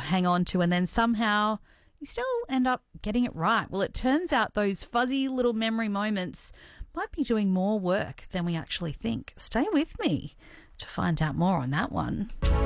hang on to, and then somehow you still end up getting it right. Well, it turns out those fuzzy little memory moments might be doing more work than we actually think. Stay with me to find out more on that one.